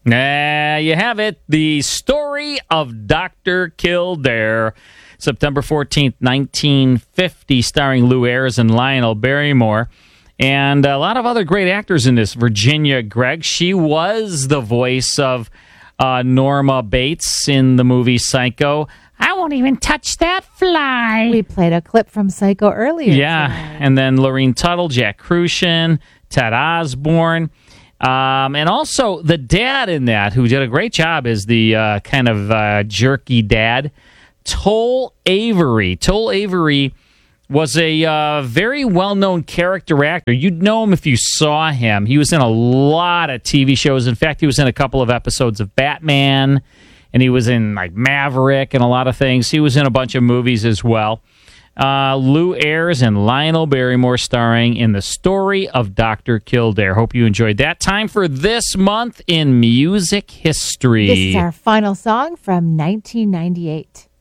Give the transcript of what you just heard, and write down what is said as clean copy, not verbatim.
You have it. The Story of Dr. Kildare. September 14th, 1950, starring Lou Ayres and Lionel Barrymore. And a lot of other great actors in this. Virginia Gregg, she was the voice of Norma Bates in the movie Psycho. I won't even touch that fly. We played a clip from Psycho earlier. Yeah, and then Lorene Tuttle, Jack Kruschen, Ted Osborne. And also the dad in that, who did a great job, is the kind of jerky dad, Toll Avery. Toll Avery was a very well-known character actor. You'd know him if you saw him. He was in a lot of TV shows. In fact, he was in a couple of episodes of Batman, and he was in like Maverick and a lot of things. He was in a bunch of movies as well. Lou Ayres and Lionel Barrymore starring in The Story of Dr. Kildare. Hope you enjoyed that. Time for This Month in Music History. This is our final song from 1998.